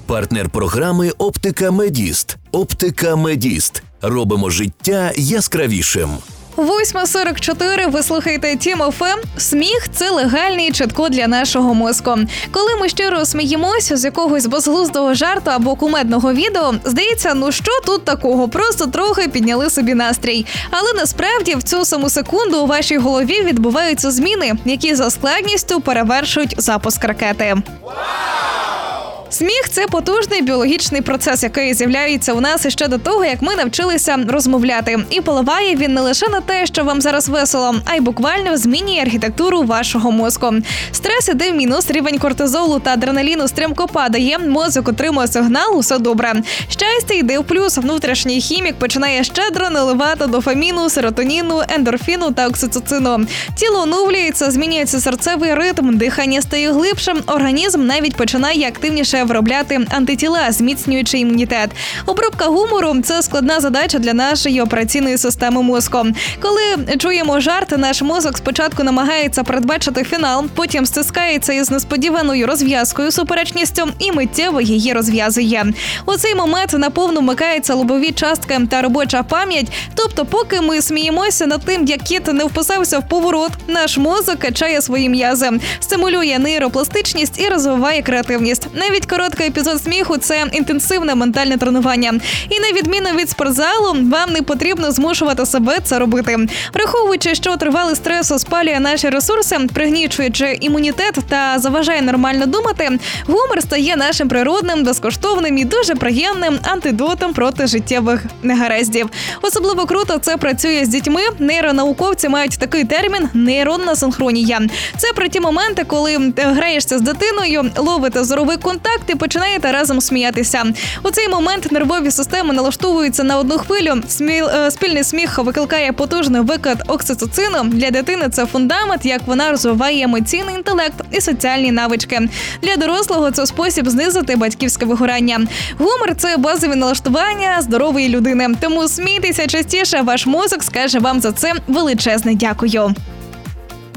Партнер програми «Оптика Медіст». «Оптика Медіст». Робимо життя яскравішим. 8:44, ви слухаєте Тім ФМ. Сміх – це легальний чітко для нашого мозку. Коли ми щиро сміємося з якогось безглуздого жарту або кумедного відео, здається, ну що тут такого, просто трохи підняли собі настрій. Але насправді в цю саму секунду у вашій голові відбуваються зміни, які за складністю перевершують запуск ракети. Сміх – це потужний біологічний процес, який з'являється у нас іще до того, як ми навчилися розмовляти. І впливає він не лише на те, що вам зараз весело, а й буквально змінює архітектуру вашого мозку. Стрес іде в мінус, рівень кортизолу та адреналіну стрімко падає, мозок отримує сигнал «усе добре». Щастя йде в плюс, внутрішній хімік починає щедро наливати дофаміну, серотоніну, ендорфіну та окситоцину. Тіло оновлюється, змінюється серцевий ритм, дихання стає глибшим, організм навіть починає активніше виробляти антитіла, зміцнюючи імунітет. Обробка гумору – це складна задача для нашої операційної системи мозку. Коли чуємо жарт, наш мозок спочатку намагається передбачити фінал, потім стискається із несподіваною розв'язкою, суперечністю і миттєво її розв'язує. У цей момент наповну вмикаються лобові частки та робоча пам'ять, тобто поки ми сміємося над тим, як кіт не вписався в поворот, наш мозок качає свої м'язи, стимулює нейропластичність і розвиває креативність. Навіть короткий епізод сміху – це інтенсивне ментальне тренування. І на відміну від спортзалу, вам не потрібно змушувати себе це робити. Враховуючи, що тривалий стрес спалює наші ресурси, пригнічуючи імунітет та заважає нормально думати, гумор стає нашим природним, безкоштовним і дуже приємним антидотом проти життєвих негараздів. Особливо круто це працює з дітьми. Нейронауковці мають такий термін – нейронна синхронія. Це про ті моменти, коли граєшся з дитиною, ловите зоровий контакт і починаєте разом сміятися. У цей момент нервові системи налаштовуються на одну хвилю. Спільний сміх викликає потужний викид окситоцину. Для дитини це фундамент, як вона розвиває емоційний інтелект і соціальні навички. Для дорослого це спосіб знизити батьківське вигорання. Гумор – це базові налаштування здорової людини. Тому смійтеся частіше, ваш мозок скаже вам за це величезне дякую.